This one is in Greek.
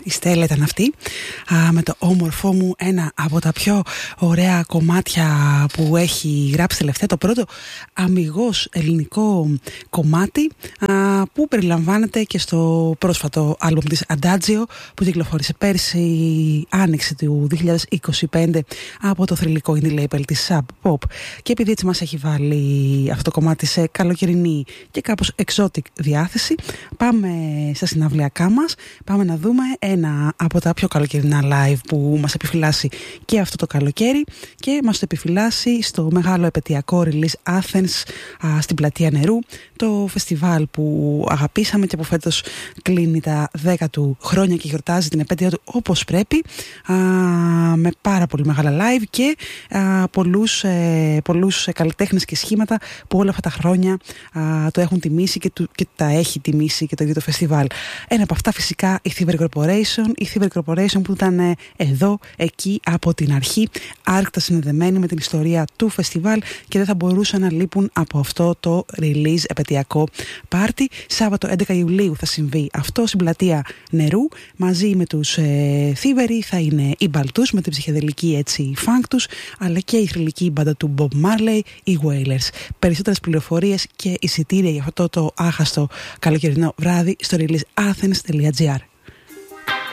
η Στέλλα ήταν αυτή, με το όμορφό μου, ένα από τα πιο ωραία κομμάτια που έχει γράψει τελευταία, το πρώτο αμιγώς ελληνικό κομμάτι που περιλαμβάνεται και στο πρόσφατο άλμπουμ της Adagio που κυκλοφόρησε πέρσι άνοιξη του 2025 από το θρυλικό indie label της Sub Pop. Και επειδή έτσι μας έχει βάλει αυτό το κομμάτι σε καλοκαιρινή και κάπως exotic διάθεση, πάμε στα συναυλιακά μας, πάμε να δούμε ένα από τα πιο καλοκαιρινά live που μας επιφυλάσσει και αυτό το καλοκαίρι και μας το επιφυλάσσει στο μεγάλο επαιτειακό release Athens στην Πλατεία Νερού, το φεστιβάλ που αγαπήσαμε και που φέτος κλείνει τα 10 του χρόνια και γιορτάζει την επέτειο του όπως πρέπει, με πάρα πολύ μεγάλα live και πολλούς καλλιτέχνες και σχήματα που όλα αυτά τα χρόνια το έχουν τιμήσει και τα έχει τιμήσει και το ίδιο το φεστιβάλ. Ένα από αυτά φυσικά η Thievery Corporation που ήταν εδώ, εκεί από την αρχή, άρρηκτα συνδεδεμένη με την ιστορία του φεστιβάλ και δεν θα μπορούσαν να λείπουν από αυτό το release επαιτειακό πάρτι. Σάββατο 11 Ιουλίου θα συμβεί αυτό στην Πλατεία Νερού. Μαζί με τους Thievery θα είναι οι Μπαλτούς με την ψυχεδελική έτσι funk τους, αλλά και η θρυλική μπάντα του Bob Marley, οι Wailers. Περισσότερες πληροφορίες και εισιτήρια για αυτό το άχαστο καλοκαιρινό βράδυ στο releaseathens.gr.